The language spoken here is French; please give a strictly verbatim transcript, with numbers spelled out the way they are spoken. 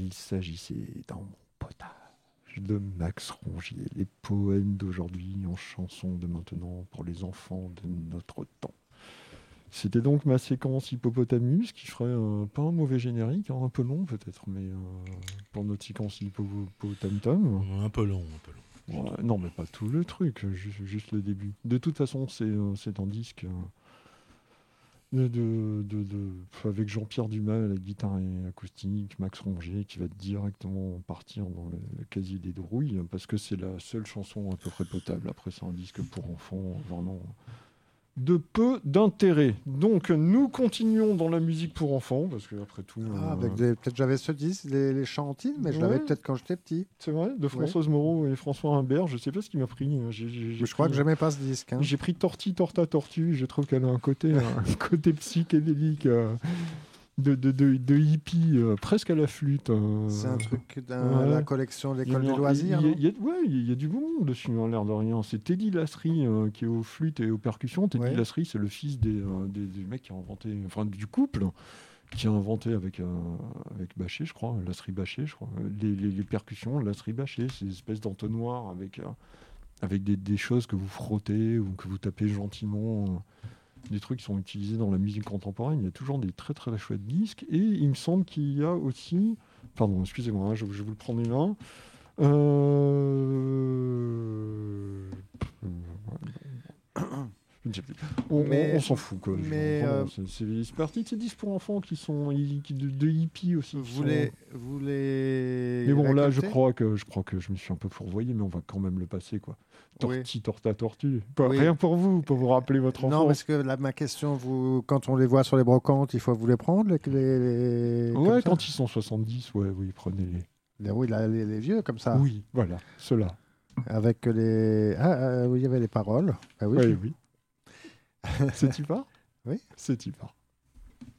il s'agissait d'un mon potage de Max Rongier, les poèmes d'aujourd'hui en chansons de maintenant pour les enfants de notre temps. C'était donc ma séquence Hippopotamus qui ferait euh, pas un mauvais générique, hein, un peu long peut-être, mais euh, pour notre séquence Hippopotamtum. Un peu long, un peu long. Ouais, non, mais pas tout le truc, juste, juste le début. De toute façon, c'est, euh, c'est un disque euh, de, de, de, de- avec Jean-Pierre Dumas à la guitare et acoustique, Max Rongier qui va directement partir dans le, le casier des drouilles, parce que c'est la seule chanson à peu près potable. Après, c'est un disque pour enfants, vraiment de peu d'intérêt. Donc, nous continuons dans la musique pour enfants, parce que après tout... Ah, euh, avec des- peut-être j'avais ce disque, les, les chantines, mais je l'avais Ouais. peut-être quand j'étais petit. C'est vrai, de Françoise Moreau et François Imbert, je sais pas ce qui m'a pris. J'ai, j'ai- j'ai Je crois pris- que j'aimais pas ce disque. hein. J'ai pris Torti, Torta, Tortue. Je trouve qu'elle a un côté, un côté psychédélique euh, de, de, de, de hippie, euh, presque à la flûte. euh. C'est un truc de ouais. la collection de Il y a- l'école des il y a- loisirs. il y a- non il y a- ouais, il y a du beau monde dessus, hein, l'air de rien. C'est Teddy Lasry euh, qui est aux flûtes et aux percussions. Teddy Ouais. Lasry, c'est le fils des, euh, des, des mecs qui a inventé, enfin du couple qui a inventé avec, euh, avec Bachet, je crois, Lasry Bachet, je crois, les, les, les percussions, Lasry Bachet, ces espèces d'entonnoirs avec, euh, avec des, des choses que vous frottez ou que vous tapez gentiment. euh, des trucs qui sont utilisés dans la musique contemporaine. Il y a toujours des très très chouettes disques. Et il me semble qu'il y a aussi... Pardon, excusez-moi, hein, je, je vais vous le prendre une main. Euh... Je ne sais plus. On, Mais- on- on s'en fout, quoi. Je- mais, vraiment, euh, c'est, c'est, c'est parti de ces disques pour enfants qui sont qui- de, de hippies aussi. qui Vous sont- les, vous les. Mais bon, là, je récoltez crois que je crois que je me suis un peu fourvoyé, mais on va quand même le passer, quoi. Oui. Torti, torta, tortue. Pas- Oui. Rien pour vous, pour vous rappeler votre enfance. Non, parce que là, ma question, vous, quand on les voit sur les brocantes, il faut vous les prendre, les, les- les- comme Ouais, ça quand ils sont soixante-dix, ouais, oui, prenez-les. Les- oui, là, les, les vieux comme ça, Oui, voilà, ceux-là. avec les. Ah, euh, oui, il y avait les paroles. Ah oui. Oui, oui. C'est Tipar Oui. C'est Tipar.